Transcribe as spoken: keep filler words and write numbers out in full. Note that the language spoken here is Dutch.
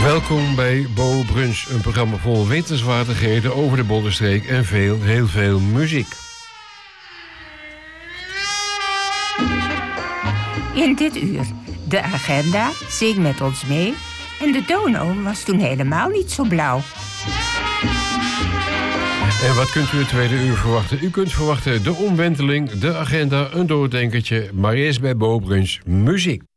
Welkom bij Bo Brunch, een programma vol wetenswaardigheden over de Bollenstreek en veel, heel veel muziek. In dit uur de agenda, zing met ons mee. En de Donau was toen helemaal niet zo blauw. En wat kunt u het tweede uur verwachten? U kunt verwachten de omwenteling, de agenda, een doordenkertje. Maar eerst bij Bo Brunch muziek.